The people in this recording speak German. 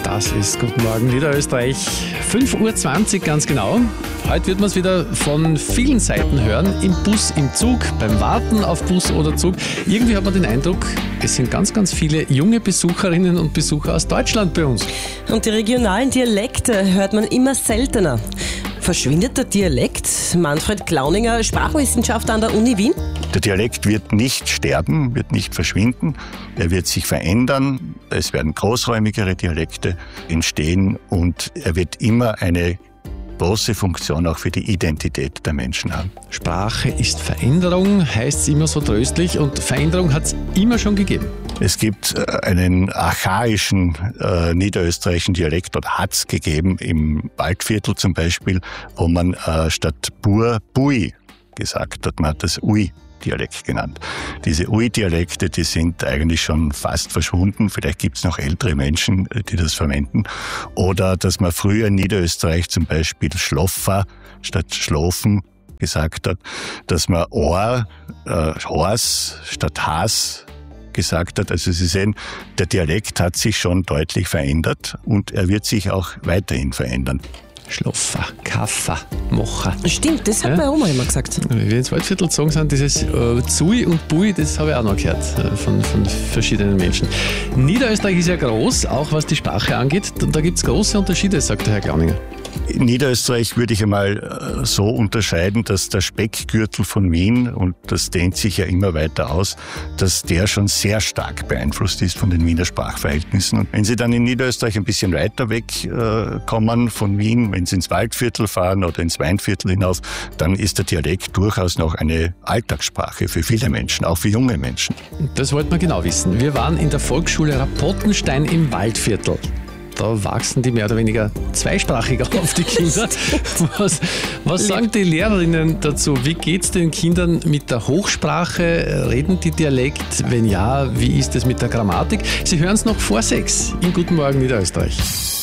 Das ist Guten Morgen Niederösterreich, 5.20 Uhr ganz genau. Heute wird man es wieder von vielen Seiten hören, im Bus, im Zug, beim Warten auf Bus oder Zug. Irgendwie hat man den Eindruck, es sind ganz, ganz viele junge Besucherinnen und Besucher aus Deutschland bei uns. Und die regionalen Dialekte hört man immer seltener. Verschwindet der Dialekt? Manfred Klauninger, Sprachwissenschaftler an der Uni Wien. Der Dialekt wird nicht sterben, wird nicht verschwinden. Er wird sich verändern. Es werden großräumigere Dialekte entstehen und er wird immer eine große Funktion auch für die Identität der Menschen haben. Sprache ist Veränderung, heißt es immer so tröstlich, und Veränderung hat es immer schon gegeben. Es gibt einen archaischen niederösterreichischen Dialekt, oder hat es gegeben, im Waldviertel zum Beispiel, wo man statt Bur Bui gesagt hat. Man hat das Ui-Dialekt genannt. Diese Ui-Dialekte, die sind eigentlich schon fast verschwunden. Vielleicht gibt es noch ältere Menschen, die das verwenden. Oder dass man früher in Niederösterreich zum Beispiel Schloffer statt Schlofen gesagt hat. Dass man Hors statt Has gesagt hat. Also Sie sehen, der Dialekt hat sich schon deutlich verändert und er wird sich auch weiterhin verändern. Schloffer, Kaffer, Mocher. Stimmt, das hat meine Oma immer gesagt. Wie wir ins Waldviertel gezogen sind, dieses Zui und Bui, das habe ich auch noch gehört von verschiedenen Menschen. Niederösterreich ist ja groß, auch was die Sprache angeht. Da gibt es große Unterschiede, sagt der Herr Klauninger. In Niederösterreich würde ich einmal so unterscheiden, dass der Speckgürtel von Wien, und das dehnt sich ja immer weiter aus, dass der schon sehr stark beeinflusst ist von den Wiener Sprachverhältnissen. Und wenn Sie dann in Niederösterreich ein bisschen weiter weg kommen von Wien, wenn Sie ins Waldviertel fahren oder ins Weinviertel hinauf, dann ist der Dialekt durchaus noch eine Alltagssprache für viele Menschen, auch für junge Menschen. Das wollten wir genau wissen. Wir waren in der Volksschule Rapottenstein im Waldviertel. Da wachsen die mehr oder weniger zweisprachig auf, die Kinder. Was sagen die Lehrerinnen dazu? Wie geht es den Kindern mit der Hochsprache? Reden die Dialekt? Wenn ja, wie ist es mit der Grammatik? Sie hören es noch vor 6 in Guten Morgen Niederösterreich.